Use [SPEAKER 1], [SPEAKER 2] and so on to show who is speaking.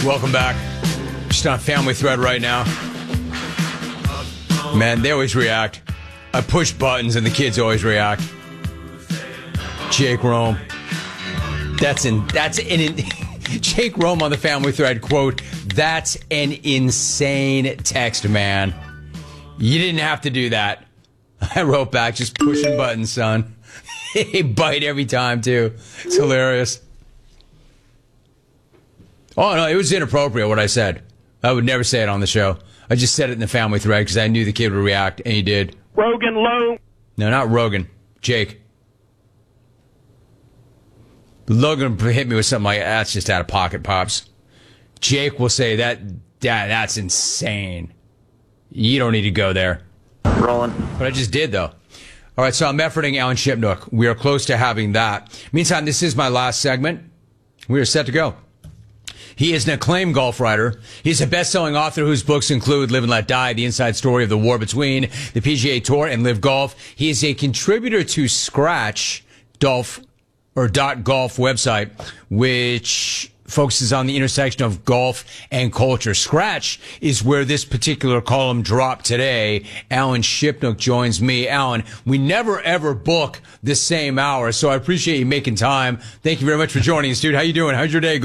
[SPEAKER 1] Welcome back. Just on Family Thread right now. Man, they always react. I push buttons and the kids always react. Jake Rome. Jake Rome on the Family Thread, quote, "That's an insane text, man. You didn't have to do that." I wrote back, "Just pushing buttons, son." He bite every time, too. It's hilarious. Oh, no, it was inappropriate what I said. I would never say it on the show. I just said it in the Family Thread because I knew the kid would react, and he did.
[SPEAKER 2] Rogan Lowe.
[SPEAKER 1] No, not Rogan. Jake. Logan hit me with something like, "That's just out of pocket, Pops." Jake will say, that's insane. You don't need to go there.
[SPEAKER 2] Rolling.
[SPEAKER 1] But I just did, though. All right, so I'm efforting Alan Shipnook. We are close to having that. Meantime, this is my last segment. We are set to go. He is an acclaimed golf writer. He's a best-selling author whose books include Live and Let Die, the inside story of the war between the PGA Tour and Live Golf. He is a contributor to Scratch Golf website, which focuses on the intersection of golf and culture. Scratch is where this particular column dropped today. Alan Shipnook joins me. Alan, we never ever book the same hour, so I appreciate you making time. Thank you very much for joining us, dude. How you doing? How's your day going?